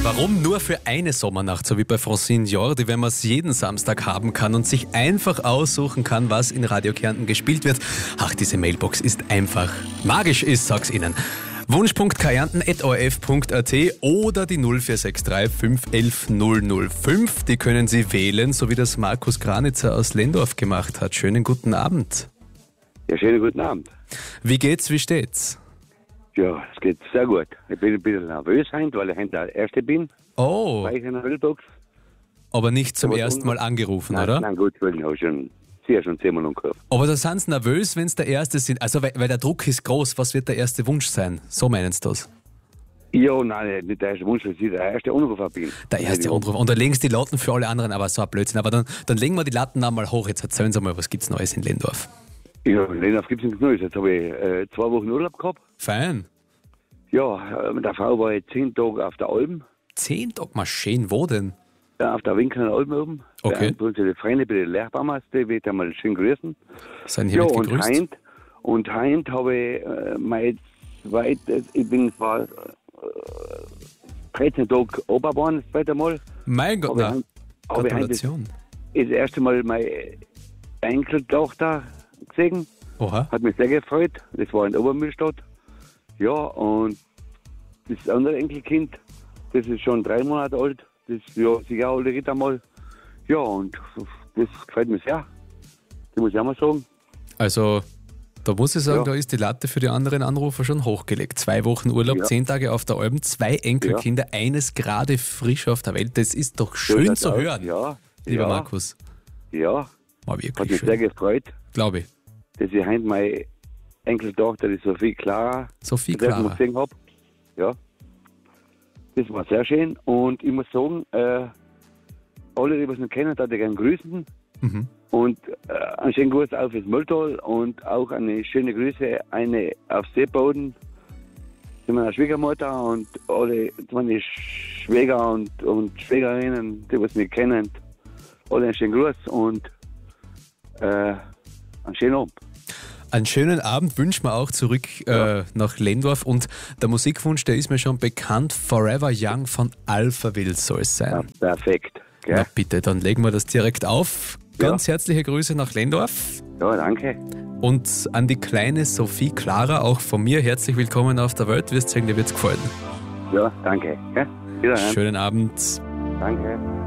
Warum nur für eine Sommernacht, so wie bei Francine Jordi, wenn man es jeden Samstag haben kann und sich einfach aussuchen kann, was in Radio Kärnten gespielt wird? Ach, diese Mailbox ist einfach magisch, sag's Ihnen. Wunsch.kärnten@orf.at oder die 0463 511 005. Die können Sie wählen, so wie das Markus Granitzer aus Lendorf gemacht hat. Schönen guten Abend. Ja, schönen guten Abend. Wie geht's, wie steht's? Ja, es geht sehr gut. Ich bin ein bisschen nervös heute, weil ich heute der Erste bin. Oh, Bei in der Mailbox. aber nicht zum Aber ersten Mal angerufen, Nein, oder? nein, gut, weil ich habe schon 10 Mal umgehört. Aber da sind Sie nervös, wenn es der Erste sind. Also, weil der Druck ist groß. Was wird der erste Wunsch sein? So meinen Sie das? Ja, nein, nicht der erste Wunsch, dass ich der erste Anrufer bin. Der erste Anruf. Und dann legen Sie die Latten für alle anderen, aber so ein Blödsinn. Aber dann legen wir die Latten einmal hoch. Jetzt erzählen Sie mal, was gibt's Neues in Lendorf? Ja, in Lendorf gibt es nichts Neues. Jetzt habe ich 2 Wochen Urlaub gehabt. Fein. Ja, mit der Frau war ich 10 Tage auf der Alm. 10 Tage mal schön. Wo denn? Ja, auf der Winkelner Alm oben. Okay. Bei uns die Freunde bei der Lehrbaumeister, will ich einmal schön grüßen. Seien Ja, hiermit und gegrüßt. heint habe ich mein zweites, ich bin zwar 13 Tage runtergefahren, das zweite Mal. Mein Gott, Aber na, aber Gratulation. das erste Mal meine Enkeltochter gesehen. Oha. Hat mich sehr gefreut. Das war in Obermühlstadt. Ja, und das andere Enkelkind, das ist schon 3 Monate alt. Das sicher alle Ritter mal. Ja, und das gefällt mir sehr. Das muss ich auch mal sagen. Also, da muss ich sagen, Ja. da ist die Latte für die anderen Anrufer schon hochgelegt. 2 Wochen Urlaub, Ja. 10 Tage auf der Alm, 2 Enkelkinder, eines gerade frisch auf der Welt. Das ist doch schön Ja, zu das auch. hören, Ja, lieber ja, Markus. Ja, War hat wirklich mich sehr schön. gefreut, Glaube ich. dass ich heute meine Enkeltochter, die Sophie Clara, Sophie das erste Mal Clara. gesehen habe. Ja, das war sehr schön. Und ich muss sagen, alle, die was nicht kennen, darf ich gerne grüßen. Mhm. Und einen schönen Gruß auf das Mülltal und auch eine schöne Grüße eine auf Seeboden zu meiner Schwiegermutter und alle meine Schwäger und Schwägerinnen, die was mich kennen. Alle einen schönen Gruß und einen schönen Abend. Einen schönen Abend wünschen wir auch zurück nach Lendorf. Und der Musikwunsch, der ist mir schon bekannt. Forever Young von Alphaville soll es Ja, sein. perfekt. Na Gell? bitte, dann legen wir das direkt auf. Ganz herzliche Grüße nach Lendorf. Ja, danke. Und an die kleine Sophie Clara, auch von mir herzlich willkommen auf der Welt. Wirst sagen, dir wird's gefallen. Ja, danke. Gell? Wiederhören. Schönen Abend. Danke.